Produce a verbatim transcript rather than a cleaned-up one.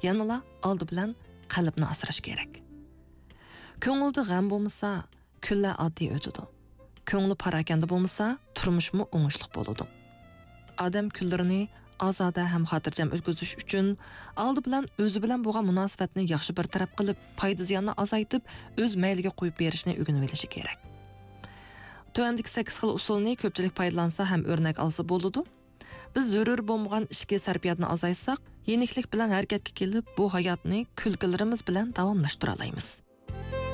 yanıla aldı bilan qalbni asrash kerak. Ko'ngilda g'am bo'lmasa, kunlar oddiy o'tadi. Ko'ngli parakanda bo'lmasa, turmushmi o'ngishli bo'ladi. Odam kunlarini ozoda ham xotirjam o'tkazish uchun oldi bilan o'zi bilan bo'lgan munosabatni yaxshi bir taraf qilib, foyda ziyonni azaytib, o'z mayliga qo'yib berishni o'rganib olishi kerak. Tövəndiki sakkiz xil usulni ko'pchilik foydalansa ham o'rnak olsa bo'ladi. Biz zarur bo'lmagan ishga sarfiyatni azaytsak, yeniklik bilan harakatga kelib, bu hayotni kulgilarimiz bilan davomlashtira olamiz.